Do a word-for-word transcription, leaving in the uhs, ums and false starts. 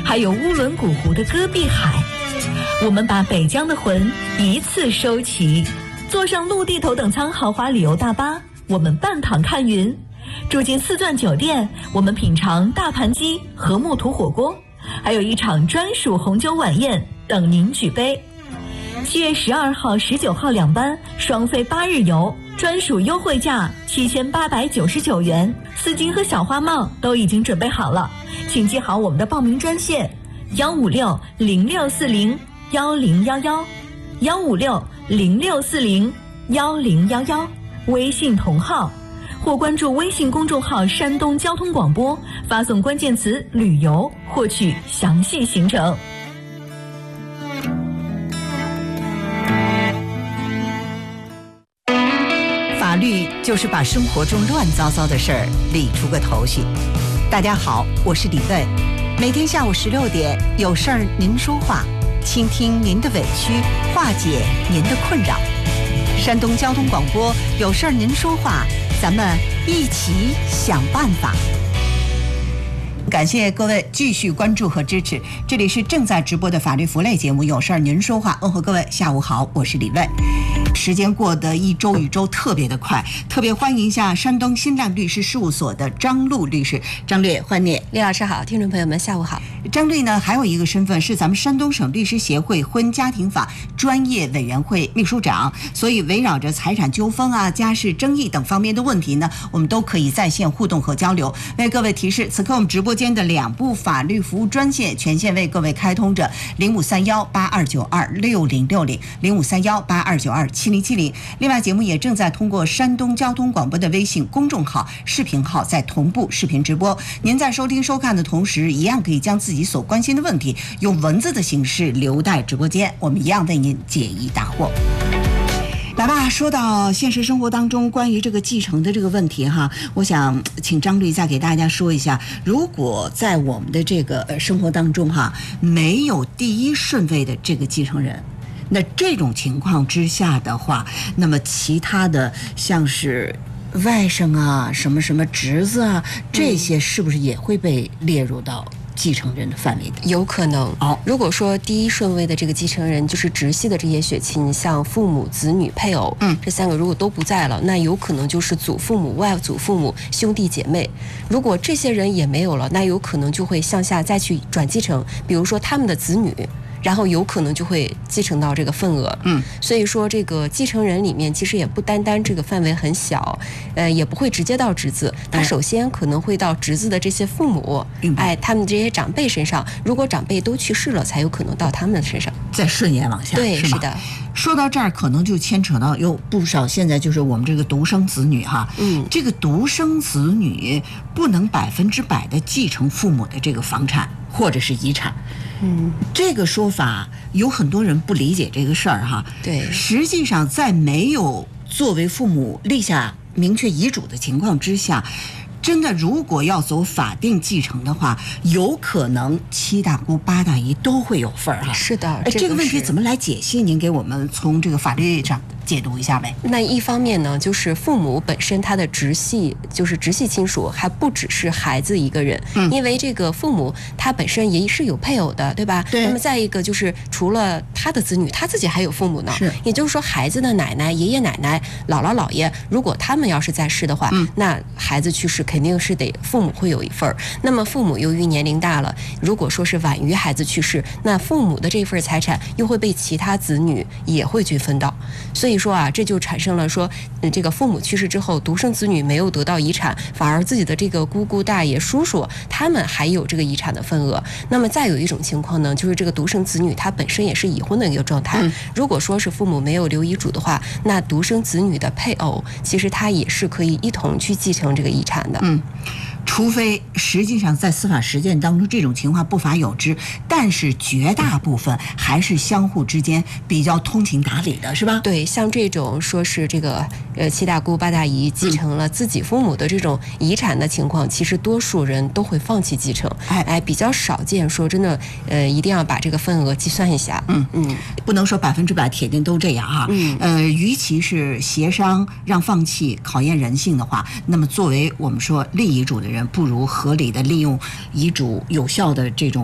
还有乌伦古湖的戈壁海。我们把北疆的魂一次收齐，坐上陆地头等舱豪华旅游大巴，我们半躺看云；住进四钻酒店，我们品尝大盘鸡和木土火锅，还有一场专属红酒晚宴等您举杯。七月十二号、十九号两班双飞八日游，专属优惠价七千八百九十九元，丝巾和小花帽都已经准备好了，请记好我们的报名专线：幺五六零六四零幺零幺幺，幺五六零六四零幺零幺幺，微信同号，或关注微信公众号山东交通广播，发送关键词旅游获取详细行程。 法律就是把生活中乱糟糟的事儿理出个头绪。大家好，我是李问，每天下午十六点，有事儿您说话，倾听您的委屈，化解您的困扰。山东交通广播，有事儿您说话，咱们一起想办法。感谢各位继续关注和支持，这里是正在直播的法律服务类节目《有事儿您说话》。问候各位下午好，我是李卫。时间过得一周一周特别的快，特别欢迎一下山东新浪律师事务所的张璐律师。张律，欢迎你。 李老师好，听众朋友们下午好。 张律呢还有一个身份是咱们山东省律师协会婚家庭法专业委员会秘书长，所以围绕着财产纠纷啊、家事争议等方面的问题呢，我们都可以在线互动和交流。为各位提示，此刻我们直播间的两部法律服务专线全线为各位开通着零五三幺八二九二六零六零、零五三幺八二九二七零七零。另外，节目也正在通过山东交通广播的微信公众号、视频号在同步视频直播。您在收听收看的同时，一样可以将自己所关心的问题用文字的形式留在直播间，我们一样为您解疑答惑。来吧，说到现实生活当中关于这个继承的这个问题哈，我想请张律再给大家说一下，如果在我们的这个生活当中哈，没有第一顺位的这个继承人，那这种情况之下的话，那么其他的像是外甥啊、什么什么侄子啊，这些是不是也会被列入到继承人的范围的？ 有可能。 哦， 如果说第一顺位的这个继承人就是直系的这些血亲，像父母、子女、配偶， 嗯， 这三个如果都不在了，那有可能就是祖父母、外祖父母、兄弟姐妹。如果这些人也没有了，那有可能就会向下再去转继承，比如说他们的子女。然后有可能就会继承到这个份额， 嗯， 所以说这个继承人里面其实也不单单这个范围很小，呃，也不会直接到侄子，他首先可能会到侄子的这些父母，哎，他们这些长辈身上，如果长辈都去世了，才有可能到他们的身上， 再顺延往下， 对， 是是的。 说到这儿，可能就牵扯到有不少现在就是我们这个独生子女哈， 嗯， 这个独生子女不能百分之百的继承父母的这个房产或者是遗产。 嗯， 这个说法有很多人不理解这个事儿哈。 对， 实际上在没有作为父母立下明确遗嘱的情况之下，真的如果要走法定继承的话，有可能七大姑八大姨都会有份儿哈。 是的， 这个, 这个问题怎么来解析？您给我们从这个法律上解读一下呗。 那一方面呢，就是父母本身他的直系，就是直系亲属，还不只是孩子一个人，嗯，因为这个父母他本身也是有配偶的，对吧？ 对。 那么再一个就是除了他的子女，他自己还有父母呢。 是。 也就是说，孩子的奶奶、爷爷奶奶、姥姥姥爷，如果他们要是在世的话，嗯，那孩子去世肯定是得父母会有一份儿。那么父母由于年龄大了，如果说是晚于孩子去世，那父母的这份财产又会被其他子女也会均分到。所以说啊，这就产生了说，嗯，这个父母去世之后，独生子女没有得到遗产，反而自己的这个姑姑、大爷、叔叔他们还有这个遗产的份额。那么再有一种情况呢，就是这个独生子女他本身也是已婚的一个状态。嗯，如果说是父母没有留遗嘱的话，那独生子女的配偶其实他也是可以一同去继承这个遗产的。 嗯。除非实际上在司法实践当中这种情况不乏有之，但是绝大部分还是相互之间比较通情达理的，是吧？ 对，像这种说是这个呃七大姑八大姨继承了自己父母的这种遗产的情况，嗯，其实多数人都会放弃继承，哎哎，比较少见说真的，呃，一定要把这个份额计算一下。 嗯嗯，不能说百分之百铁定都这样啊。 嗯， 呃，与其是协商让放弃考验人性的话，那么作为我们说立遗嘱的人，不如合理的利用遗嘱有效的这种